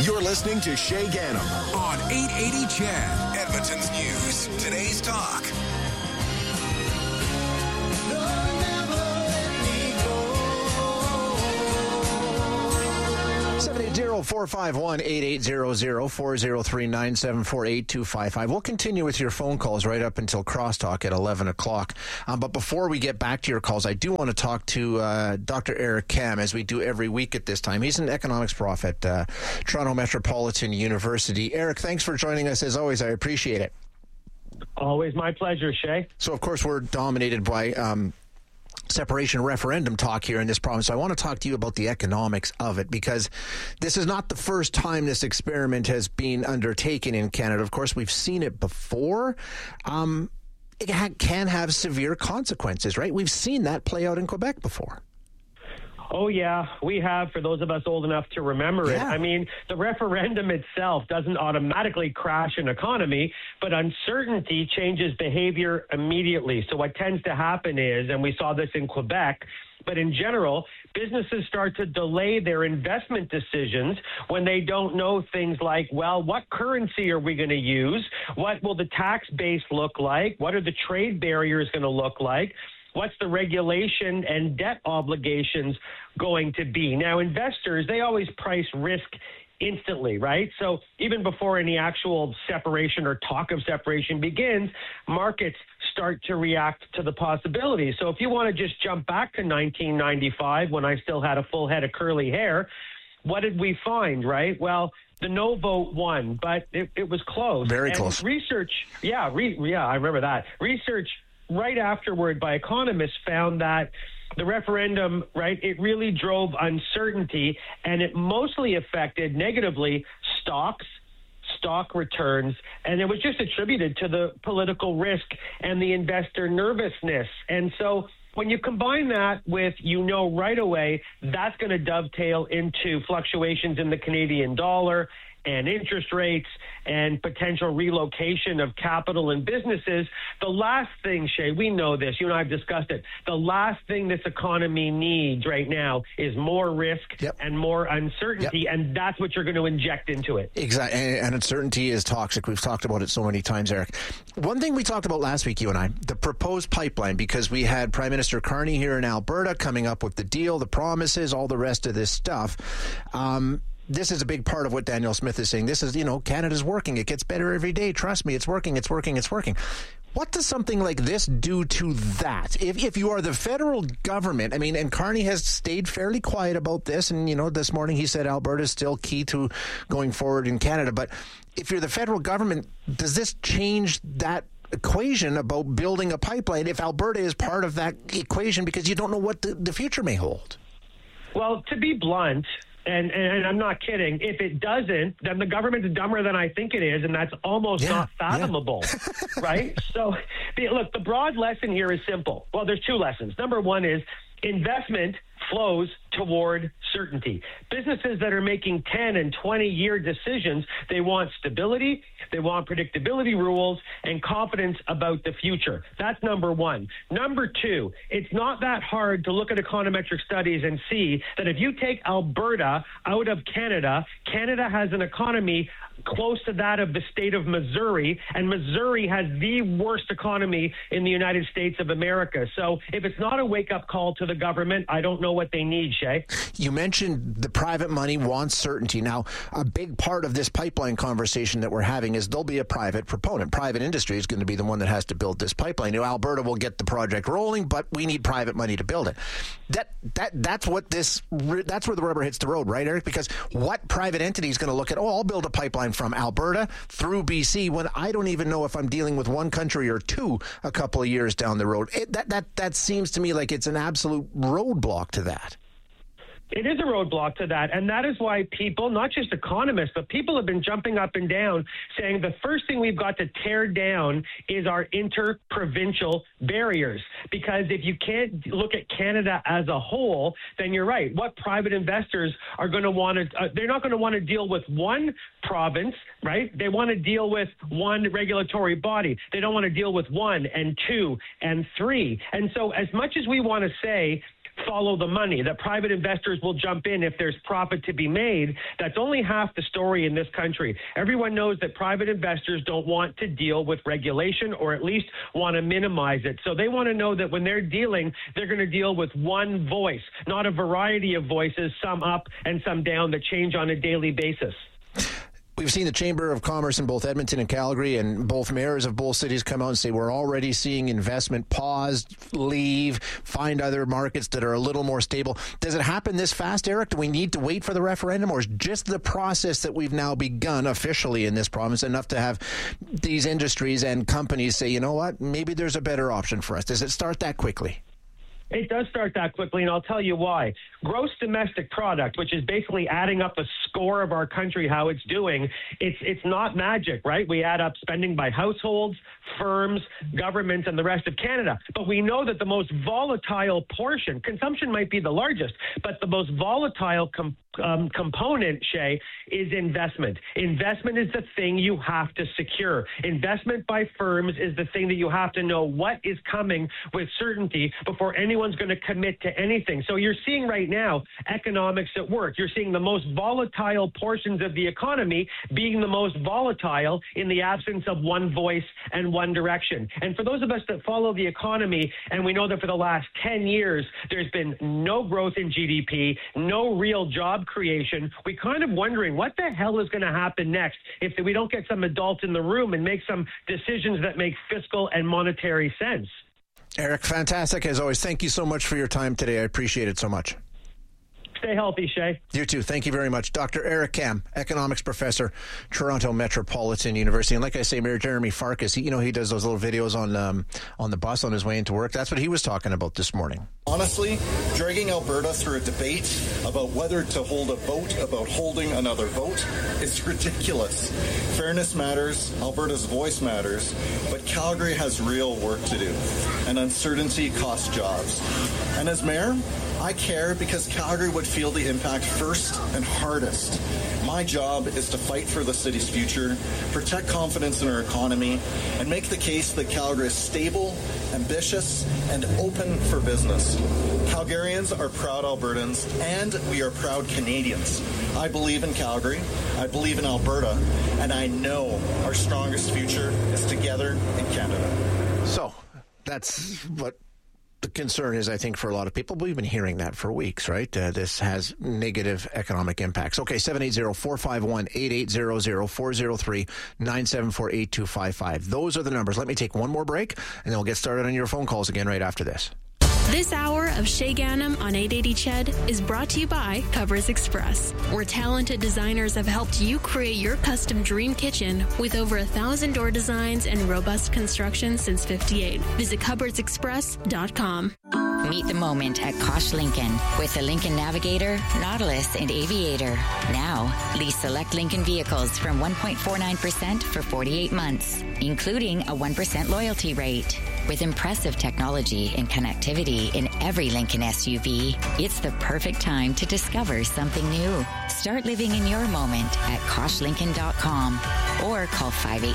You're listening to Shay Ganem on 880 CHED, Edmonton's News. Today's Talk. 780-451-8800, 403-974-8255. We'll continue with your phone calls right up until crosstalk at 11 o'clock. But before we get back to your calls, I do want to talk to Dr. Eric Kam, as we do every week at this time. He's an economics prof at Toronto Metropolitan University. Eric, thanks for joining us. As always, I appreciate it. Always my pleasure, Shay. So, of course, we're dominated by separation referendum talk here in this province. So I want to talk to you about the economics of it, because this is not the first time this experiment has been undertaken in Canada. Of course, we've seen it before. It can have severe consequences, right? We've seen that play out in Quebec before. Oh, yeah, we have, for those of us old enough to remember it. I mean, the referendum itself doesn't automatically crash an economy, but uncertainty changes behavior immediately. So what tends to happen is, and we saw this in Quebec, but in general, businesses start to delay their investment decisions when they don't know things like, well, what currency are we going to use? What will the tax base look like? What are the trade barriers going to look like? What's the regulation and debt obligations going to be? Now, investors, they always price risk instantly, right? So even before any actual separation or talk of separation begins, markets start to react to the possibilities. So if you want to just jump back to 1995, when I still had a full head of curly hair, what did we find, right? Well, the no vote won, but it was close. Very close. Research, I remember that. Research right afterward by economists found that the referendum, right, it really drove uncertainty, and it mostly affected negatively stock returns, and it was just attributed to the political risk and the investor nervousness. And so when you combine that with, right away, that's going to dovetail into fluctuations in the Canadian dollar and interest rates and potential relocation of capital and businesses. The last thing, Shay, we know this, you and I have discussed it, the last thing this economy needs right now is more risk and more uncertainty, and that's what you're going to inject into it. Exactly, and uncertainty is toxic. We've talked about it so many times, Eric. One thing we talked about last week, you and I, the proposed pipeline, because we had Prime Minister Carney here in Alberta coming up with the deal, the promises, all the rest of this stuff. This is a big part of what Danielle Smith is saying. This is, Canada's working. It gets better every day. Trust me, it's working, it's working, it's working. What does something like this do to that? If you are the federal government, and Carney has stayed fairly quiet about this, and, this morning he said Alberta is still key to going forward in Canada. But if you're the federal government, does this change that equation about building a pipeline if Alberta is part of that equation, because you don't know what the future may hold? Well, to be blunt, and I'm not kidding, if it doesn't, then the government's dumber than I think it is, and that's almost not fathomable, right? So, look, the broad lesson here is simple. Well, there's two lessons. Number one is investment flows toward certainty. Businesses that are making 10 and 20-year decisions, they want stability, they want predictability rules, and confidence about the future. That's number one. Number two, it's not that hard to look at econometric studies and see that if you take Alberta out of Canada, Canada has an economy close to that of the state of Missouri, and Missouri has the worst economy in the United States of America. So if it's not a wake-up call to the government, I don't know what they need, Shay. You mentioned the private money wants certainty. Now, a big part of this pipeline conversation that we're having is there'll be a private proponent. Private industry is going to be the one that has to build this pipeline. Alberta will get the project rolling, but we need private money to build it. That's where the rubber hits the road, right, Eric? Because what private entity is going to look at, I'll build a pipeline from Alberta through BC when I don't even know if I'm dealing with one country or two a couple of years down the road. That seems to me like it's an absolute roadblock to that. It is a roadblock to that, and that is why people, not just economists, but people have been jumping up and down saying the first thing we've got to tear down is our interprovincial barriers. Because if you can't look at Canada as a whole, then you're right. What private investors are going to want to, they're not going to want to deal with one province, right? They want to deal with one regulatory body. They don't want to deal with one and two and three. And so as much as we want to say follow the money, that private investors will jump in if there's profit to be made. That's only half the story in this country. Everyone knows that private investors don't want to deal with regulation, or at least want to minimize it. So they want to know that when they're dealing, they're going to deal with one voice, not a variety of voices, some up and some down, that change on a daily basis. We've seen the Chamber of Commerce in both Edmonton and Calgary, and both mayors of both cities come out and say we're already seeing investment pause, leave, find other markets that are a little more stable. Does it happen this fast, Eric? Do we need to wait for the referendum, or is just the process that we've now begun officially in this province enough to have these industries and companies say, you know what, maybe there's a better option for us? Does it start that quickly? It does start that quickly, and I'll tell you why. Gross domestic product, which is basically adding up the score of our country, how it's doing, it's not magic, right? We add up spending by households, firms, governments, and the rest of Canada. But we know that the most volatile portion, consumption might be the largest, but the most volatile component, Shay, is investment. Investment is the thing you have to secure. Investment by firms is the thing that you have to know what is coming with certainty before anyone's going to commit to anything. So you're seeing right now economics at work. You're seeing the most volatile portions of the economy being the most volatile in the absence of one voice and one direction. And for those of us that follow the economy, and we know that for the last 10 years, there's been no growth in GDP, no real job creation, we kind of wondering what the hell is going to happen next if we don't get some adults in the room and make some decisions that make fiscal and monetary sense. Eric, fantastic as always. Thank you so much for your time today. I appreciate it so much. Stay healthy, Shay. You too. Thank you very much. Dr. Eric Kam, economics professor, Toronto Metropolitan University. And like I say, Mayor Jeremy Farkas, he does those little videos on the bus on his way into work. That's what he was talking about this morning. Honestly, dragging Alberta through a debate about whether to hold a vote about holding another vote is ridiculous. Fairness matters, Alberta's voice matters, but Calgary has real work to do, and uncertainty costs jobs. And as mayor, I care because Calgary would feel the impact first and hardest. My job is to fight for the city's future, protect confidence in our economy, and make the case that Calgary is stable, ambitious, and open for business. Calgarians are proud Albertans, and we are proud Canadians. I believe in Calgary, I believe in Alberta, and I know our strongest future is together in Canada. So, that's what the concern is, I think, for a lot of people. We've been hearing that for weeks, right? This has negative economic impacts. Okay, 780-451-8800, 403-974-8255. Those are the numbers. Let me take one more break, and then we'll get started on your phone calls again right after this. This hour of Shay Ganem on 880 CHED is brought to you by Covers Express, where talented designers have helped you create your custom dream kitchen with over 1,000 door designs and robust construction since '58. Visit coversexpress.com. Meet the moment at Kosh Lincoln with the Lincoln Navigator, Nautilus, and Aviator. Now, lease select Lincoln vehicles from 1.49% for 48 months, including a 1% loyalty rate. With impressive technology and connectivity in every Lincoln SUV, it's the perfect time to discover something new. Start living in your moment at KoshLincoln.com or call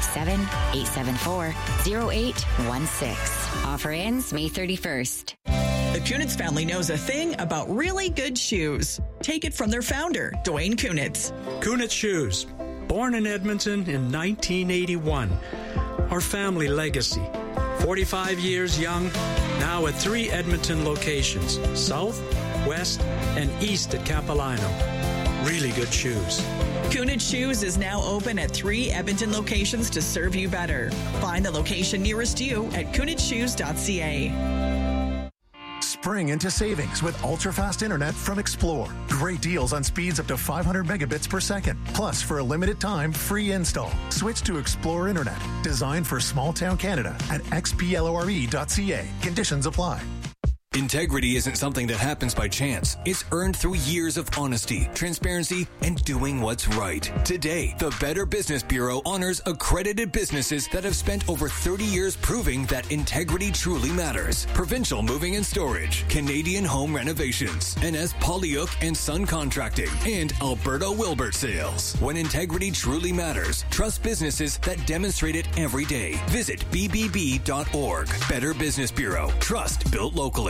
587-874-0816. Offer ends May 31st. The Kunitz family knows a thing about really good shoes. Take it from their founder, Dwayne Kunitz. Kunitz Shoes, born in Edmonton in 1981. Our family legacy. 45 years young, now at 3 Edmonton locations, south, west, and east at Capilano. Really good shoes. Kunitz Shoes is now open at 3 Edmonton locations to serve you better. Find the location nearest you at kunitzshoes.ca. Spring into savings with ultra-fast internet from Explore. Great deals on speeds up to 500 megabits per second. Plus, for a limited time, free install. Switch to Explore Internet. Designed for small-town Canada at xplore.ca. Conditions apply. Integrity isn't something that happens by chance. It's earned through years of honesty, transparency, and doing what's right. Today, the Better Business Bureau honors accredited businesses that have spent over 30 years proving that integrity truly matters. Provincial Moving and Storage, Canadian Home Renovations, NS Polyuk and Son Contracting, and Alberta Wilbert Sales. When integrity truly matters, trust businesses that demonstrate it every day. Visit bbb.org. Better Business Bureau. Trust built locally.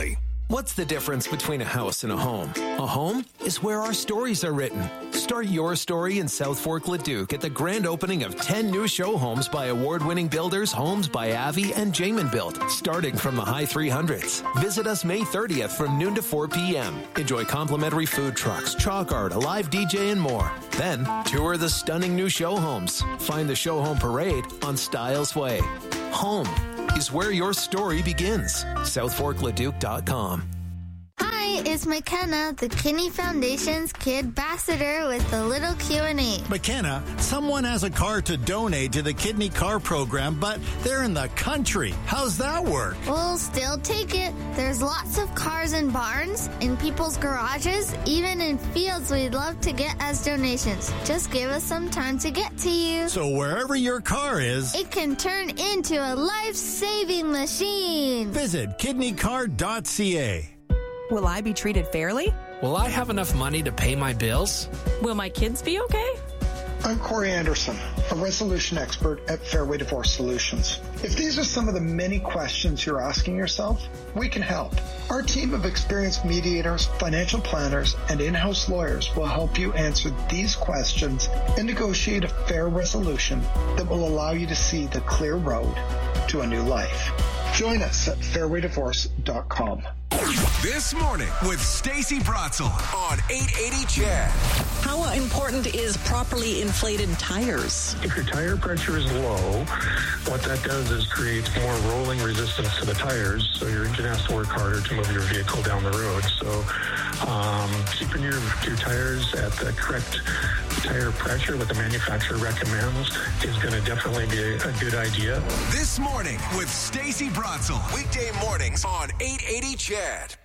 What's the difference between a house and a home? A home is where our stories are written. Start your story in South Fork Leduc at the grand opening of 10 new show homes by award-winning builders Homes by Avi and Jamin Built, starting from the high 300s. Visit us May 30th from noon to 4 p.m. Enjoy complimentary food trucks, chalk art, a live DJ, and more. Then, tour the stunning new show homes. Find the show home parade on Styles Way. Home is where your story begins. SouthForkLeduc.com. Hi, it's McKenna, the Kinney Foundation's Kid Ambassador with a little Q&A. McKenna, someone has a car to donate to the Kidney Car Program, but they're in the country. How's that work? We'll still take it. There's lots of cars in barns, in people's garages, even in fields we'd love to get as donations. Just give us some time to get to you. So wherever your car is, it can turn into a life-saving machine. Visit kidneycar.ca. Will I be treated fairly? Will I have enough money to pay my bills? Will my kids be okay? I'm Corey Anderson, a resolution expert at Fairway Divorce Solutions. If these are some of the many questions you're asking yourself, we can help. Our team of experienced mediators, financial planners, and in-house lawyers will help you answer these questions and negotiate a fair resolution that will allow you to see the clear road to a new life. Join us at fairwaydivorce.com. This morning with Stacey Bratzel on 880 CHED. How important is properly inflated tires? If your tire pressure is low, what that does is creates more rolling resistance to the tires, so your engine has to work harder to move your vehicle down the road. So keeping your tires at the correct tire pressure, what the manufacturer recommends, is going to definitely be a good idea. This morning with Stacey Bratzel. Weekday mornings on 880 CHED.